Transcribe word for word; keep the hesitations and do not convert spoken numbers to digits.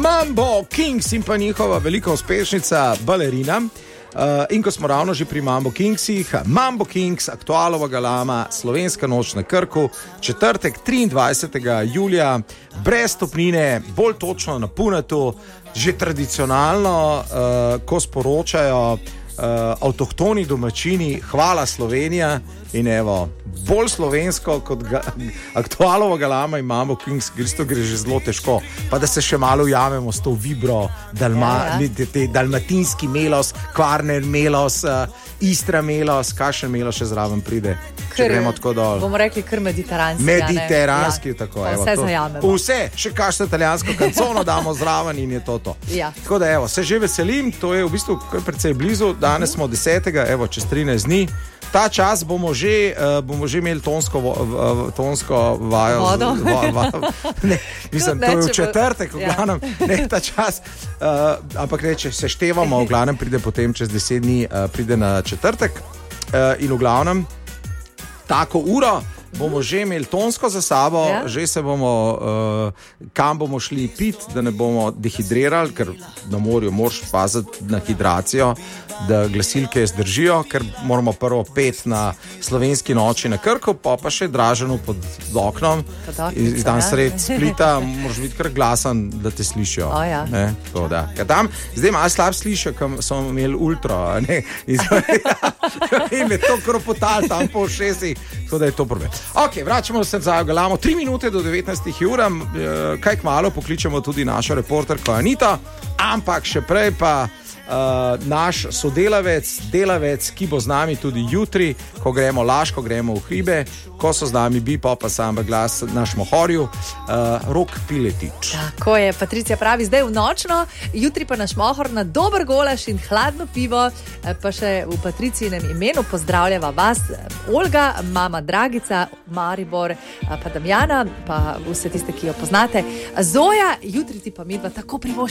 Mambo Kings in pa njihova velika uspešnica Balerina. Uh, in ko smo ravno že pri Mambo Kingsih, Mambo Kings, aktualova galama, slovenska noč na Krku, četrtek triindvajsetega julija, brez stopnine, bolj točno na Punatu, že tradicionalno, uh, ko sporočajo uh, avtohtoni domačini, hvala Slovenija. In evo, bolj slovensko kot ga, aktualova galama in Mambo Kings, to gre že zelo težko. Pa da se še malo ujamemo s to vibro, dalma, ja, ja. Te, te, dalmatinski melos, Kvarner melos, uh, Istra melos, kakšen melos še zraven pride. Če gremo tako dol. Bomo rekli kar mediteranski. Mediteranski, ja, tako. Evo, vse zajamemo. Vse, še kakšno italijansko kancono damo zraven in je to to. Ja. Tako da evo, se že veselim, to je v bistvu precej blizu, danes smo desetega, evo, čez trinajst dni. Ta čas bomo že, uh, bomo že imeli tonsko, vo, uh, tonsko vajo. Vodo. Z, va, va, ne, mislim, ne, to je v četrtek, v glavnem, ja. Ne ta čas. Uh, ampak ne, če se števamo, v glavnem pride potem čez deset dni, uh, pride na četrtek. Uh, in v glavnem, tako uro bomo že imeli tonsko za sabo, ja. Že se bomo, uh, kam bomo šli pit, da ne bomo dehidrirali, ker na morju moraš paziti na hidracijo, da glasilke zdržijo, ker moramo prvo pet na slovenski noči na Krku, pa pa še Draženu pod oknom, iz dan sred Splita, moraš biti kar glasen, da te slišijo. O, ja. Ne, to, da. Tam, zdaj malo slab slišijo, ker smo imeli ultro, ne, in me to kropotali tam po šestih, tako da je to problem. Ok, vračamo se nazaj v galamo, tri minute do devetnajstih ur, kaj kmalu pokličemo tudi našo reporterko Anito, ampak še prej pa Uh, naš sodelavec, delavec, ki bo z nami tudi jutri, ko gremo Laško, gremo v hribe, ko so z nami Bipo, pa Samba Glas, naš Mohorju, uh, Rok Piletič. Tako je, Patricija pravi, zdaj v nočno, jutri pa naš Mohor na dober golaš in hladno pivo, pa še v Patricijinem imenu pozdravljava vas, Olga, mama Dragica, Maribor, pa Damjana, pa vse tiste, ki jo poznate. Zoja, jutri ti pa midva tako privoščimo